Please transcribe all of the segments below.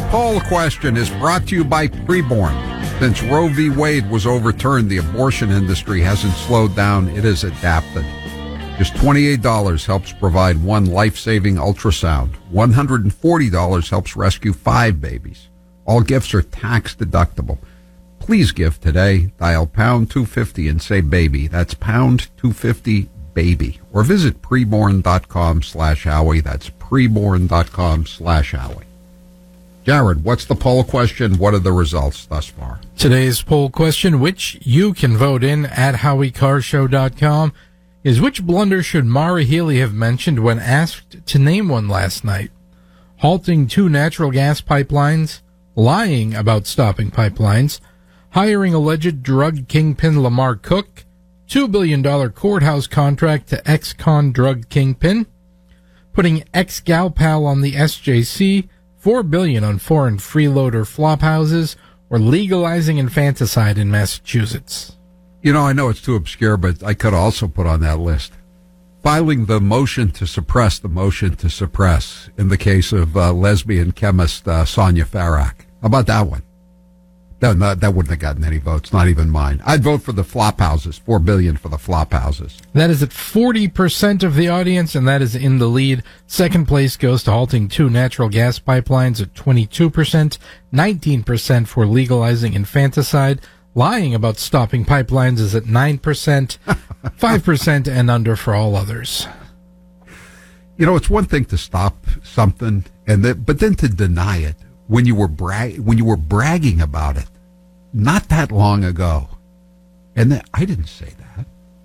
poll question is brought to you by Preborn. Since Roe v. Wade was overturned, the abortion industry hasn't slowed down. It has adapted. Just $28 helps provide one life-saving ultrasound. $140 helps rescue 5 babies. All gifts are tax deductible. Please give today. Dial pound 250 and say baby. That's pound 250 baby. Or visit preborn.com/Howie. That's preborn.com/Howie. Jared, what's the poll question? What are the results thus far? Today's poll question, which you can vote in at HowieCarShow.com, is which blunder should Maura Healey have mentioned when asked to name one last night? Halting 2 natural gas pipelines, lying about stopping pipelines, hiring alleged drug kingpin Lamar Cook, $2 billion courthouse contract to ex-con drug kingpin, putting ex-gal pal on the SJC, $4 billion on foreign freeloader flophouses, or legalizing infanticide in Massachusetts. You know, I know it's too obscure, but I could also put on that list filing the motion to suppress the motion to suppress in the case of lesbian chemist Sonia Farak. How about that one? No, that wouldn't have gotten any votes, not even mine. I'd vote for the flop houses, $4 billion for the flop houses. That is at 40% of the audience, and that is in the lead. Second place goes to halting 2 natural gas pipelines at 22%, 19% for legalizing infanticide. Lying about stopping pipelines is at 9%, 5% and under for all others. You know, it's one thing to stop something, but then to deny it. When you were bragging about it not that long ago. And then, I didn't say that.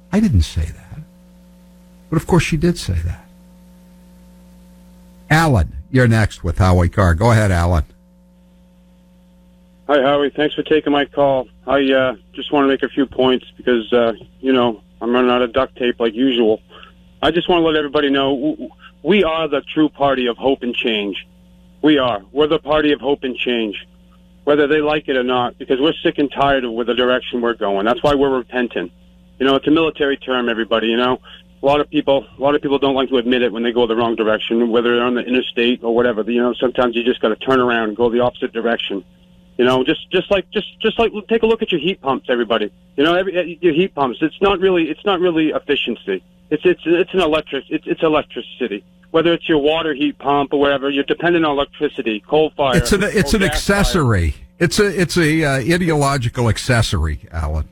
But of course she did say that. Alan, you're next with Howie Carr. Go ahead, Alan. Hi, Howie. Thanks for taking my call. I just want to make a few points because, I'm running out of duct tape like usual. I just want to let everybody know we are the true party of hope and change. We are. We're the party of hope and change, whether they like it or not, because we're sick and tired of the direction we're going. That's why we're repentant. It's a military term, everybody, A lot of people don't like to admit it when they go the wrong direction, whether they're on the interstate or whatever. Sometimes you just got to turn around and go the opposite direction. Just like take a look at your heat pumps, everybody. Your heat pumps. It's not really efficiency. It's electricity. Whether it's your water heat pump or whatever, you're dependent on electricity, coal fire. It's an accessory. Fire. It's a ideological accessory, Alan.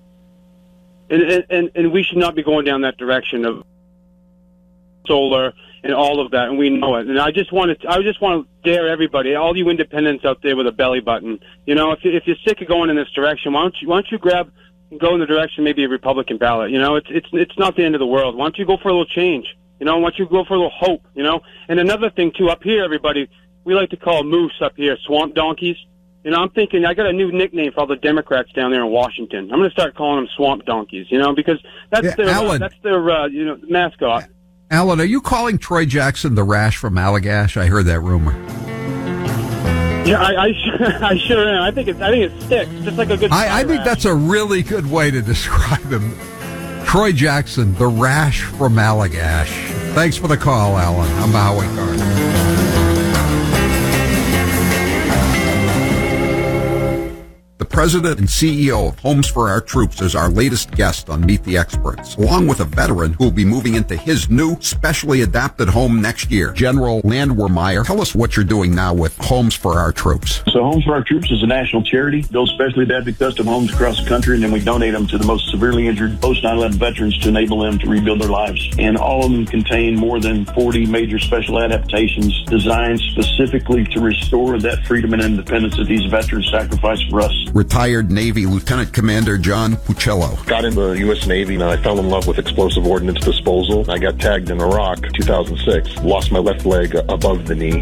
And we should not be going down that direction of solar and all of that, and we know it. And I just want to dare everybody, all you independents out there with a belly button. If you're sick of going in this direction, why don't you go in the direction maybe a Republican ballot? It's not the end of the world. Why don't you go for a little change? Why don't you go for a little hope? And another thing too, up here, everybody, we like to call moose up here swamp donkeys. I'm thinking I got a new nickname for all the Democrats down there in Washington. I'm going to start calling them swamp donkeys. Because that's their mascot. Alan, are you calling Troy Jackson the Rash from Allagash? I heard that rumor. Yeah, I sure am. I think it sticks, just like a good. I think that's a really good way to describe him. Troy Jackson, the Rash from Allagash. Thanks for the call, Alan. I'm Howie Carr. The president and CEO of Homes for Our Troops is our latest guest on Meet the Experts, along with a veteran who will be moving into his new specially adapted home next year. General Landwehrmeyer, tell us what you're doing now with Homes for Our Troops. So Homes for Our Troops is a national charity, builds specially adapted custom homes across the country, and then we donate them to the most severely injured post-9/11 veterans to enable them to rebuild their lives. And all of them contain more than 40 major special adaptations designed specifically to restore that freedom and independence that these veterans sacrificed for us. Retired Navy Lieutenant Commander John Puccello. Got into the U.S. Navy and I fell in love with explosive ordnance disposal. I got tagged in Iraq 2006. Lost my left leg above the knee.